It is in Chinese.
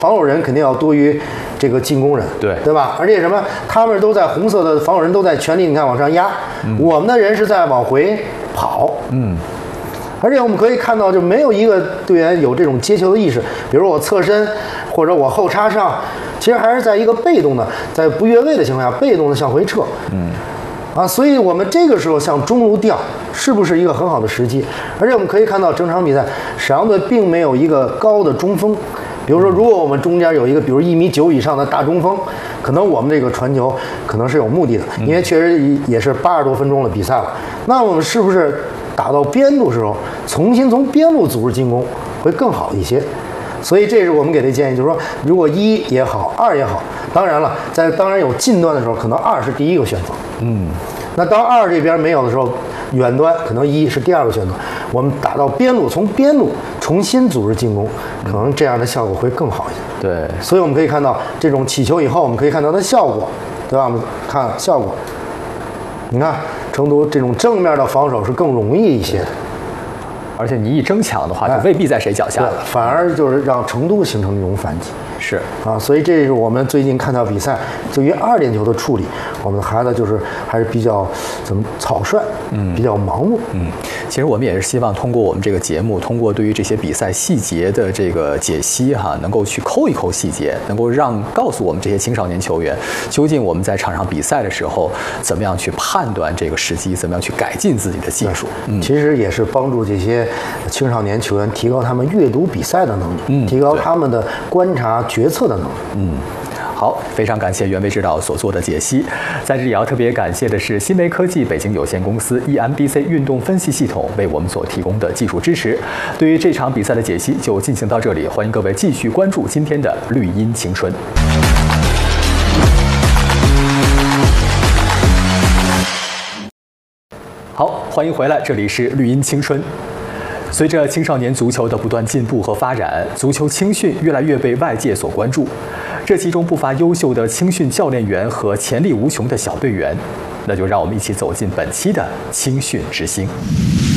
防守人肯定要多于这个进攻人，对吧？而且什么，他们都在红色的防守人都在全力，你看往上压，我们的人是在往回跑，而且我们可以看到，就没有一个队员有这种接球的意识，比如我侧身或者我后插上，其实还是在一个被动的，在不越位的情况下，被动的向回撤，所以我们这个时候向中路调是不是一个很好的时机？而且我们可以看到整场比赛，沈阳队并没有一个高的中锋。比如说，如果我们中间有一个，比如1.9米以上的大中锋，可能我们这个传球可能是有目的的，因为确实也是80多分钟的比赛了。那我们是不是打到边路的时候，重新从边路组织进攻会更好一些？所以这是我们给的建议，就是说，如果1也好，2也好，当然了，当然有近端的时候，可能2是第一个选择。那当2这边没有的时候，远端可能1是第二个选择。我们打到边路，从边路重新组织进攻，可能这样的效果会更好一些。 对， 所以我们可以看到这种起球以后，我们可以看到它效果，对吧？我们看效果，你看成都这种正面的防守是更容易一些的。 而且你一争抢的话，就未必在谁脚下了， 反而就是让成都形成一种反击。 是所以这是我们最近看到比赛，对于2点球的处理，我们的孩子就是还是比较草率，比较盲目。 其实我们也是希望通过我们这个节目，通过对于这些比赛细节的这个解析能够去抠一抠细节，能够告诉我们这些青少年球员，究竟我们在场上比赛的时候，怎么样去判断这个时机，怎么样去改进自己的技术。 其实也是帮助这些青少年球员提高他们阅读比赛的能力，提高他们的观察决策的能力。 好，非常感谢袁伟指导所做的解析。在这里要特别感谢的是新维科技北京有限公司 EMBC 运动分析系统为我们所提供的技术支持。对于这场比赛的解析就进行到这里，欢迎各位继续关注今天的绿茵青春。好，欢迎回来，这里是绿茵青春。随着青少年足球的不断进步和发展，足球青训越来越被外界所关注。这其中不乏优秀的青训教练员和潜力无穷的小队员，那就让我们一起走进本期的青训之星。